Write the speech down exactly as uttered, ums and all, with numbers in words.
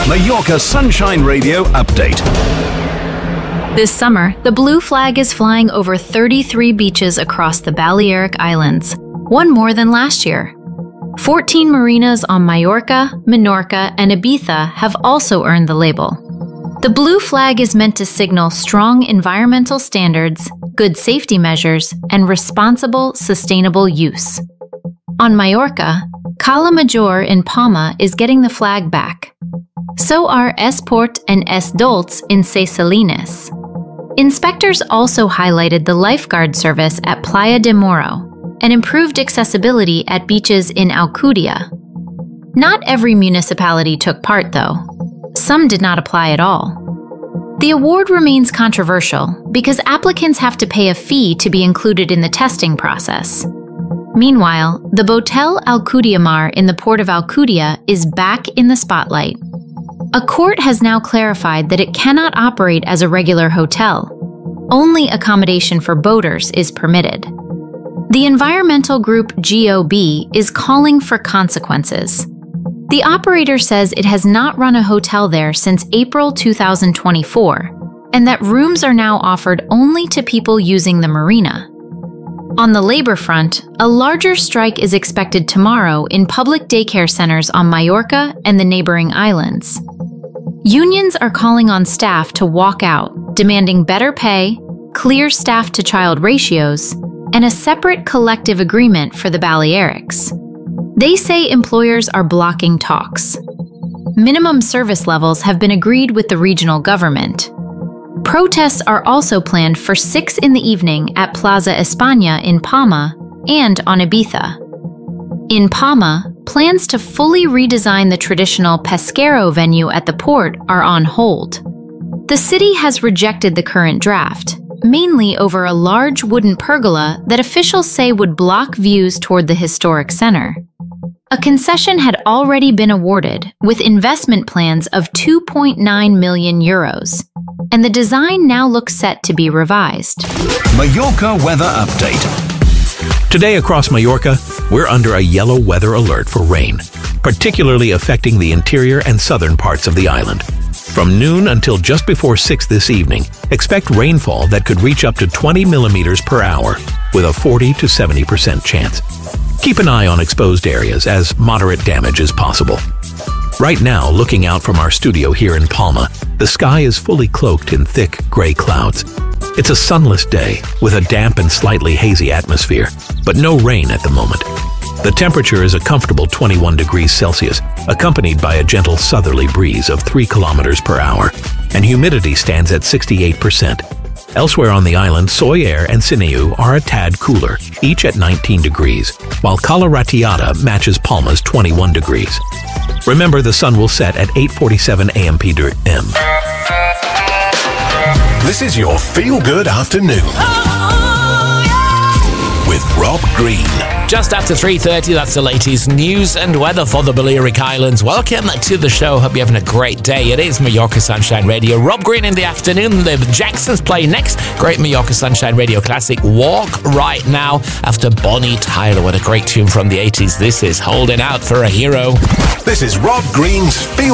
Mallorca Sunshine Radio Update. This summer, the blue flag is flying over thirty-three beaches across the Balearic Islands, one more than last year. fourteen marinas on Mallorca, Menorca, and Ibiza have also earned the label. The blue flag is meant to signal strong environmental standards, good safety measures, and responsible, sustainable use. On Mallorca, Cala Major in Palma is getting the flag back. So are Esport and Es Dolç in Ses Salines. Inspectors also highlighted the lifeguard service at Playa de Moro and improved accessibility at beaches in Alcudia. Not every municipality took part, though. Some did not apply at all. The award remains controversial because applicants have to pay a fee to be included in the testing process. Meanwhile, the Botel Alcudia Mar in the port of Alcudia is back in the spotlight. A court has now clarified that it cannot operate as a regular hotel. Only accommodation for boaters is permitted. The environmental group G O B is calling for consequences. The operator says it has not run a hotel there since April two thousand twenty-four, and that rooms are now offered only to people using the marina. On the labor front, a larger strike is expected tomorrow in public daycare centers on Mallorca and the neighboring islands. Unions are calling on staff to walk out, demanding better pay, clear staff-to-child ratios, and a separate collective agreement for the Balearics. They say employers are blocking talks. Minimum service levels have been agreed with the regional government. Protests are also planned for six in the evening at Plaza España in Palma and on Ibiza. In Palma, plans to fully redesign the traditional Pesquero venue at the port are on hold. The city has rejected the current draft, mainly over a large wooden pergola that officials say would block views toward the historic center. A concession had already been awarded, with investment plans of two point nine million euros, and the design now looks set to be revised. Mallorca weather update. Today across Mallorca, we're under a yellow weather alert for rain, particularly affecting the interior and southern parts of the island. From noon until just before six this evening, expect rainfall that could reach up to twenty millimeters per hour, with a forty to seventy percent chance. Keep an eye on exposed areas as moderate damage is possible. Right now, looking out from our studio here in Palma, the sky is fully cloaked in thick gray clouds. It's a sunless day with a damp and slightly hazy atmosphere, but no rain at the moment. The temperature is a comfortable twenty-one degrees Celsius, accompanied by a gentle southerly breeze of three kilometers per hour, and humidity stands at sixty-eight percent. Elsewhere on the island, Soy Air and Sineu are a tad cooler, each at nineteen degrees, while Cala Ratiada matches Palma's twenty-one degrees. Remember, the sun will set at eight forty-seven a m p m. This is your feel-good afternoon. Oh, yeah. With Rob Green. Just after three thirty, that's the latest news and weather for the Balearic Islands. Welcome to the show. Hope you're having a great day. It is Mallorca Sunshine Radio. Rob Green in the afternoon. The Jacksons play next. Great Mallorca Sunshine Radio classic, Walk Right Now, after Bonnie Tyler. What a great tune from the eighties. This is Holding Out for a Hero. This is Rob Green's Feel